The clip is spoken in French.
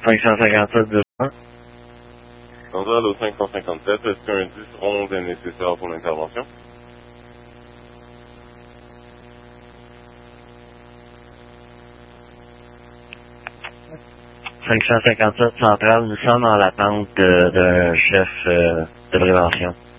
557 2. Centrale au 557, est-ce qu'un 10-11 est nécessaire pour l'intervention? « 557 centrale, nous sommes en l'attente d'un chef de prévention.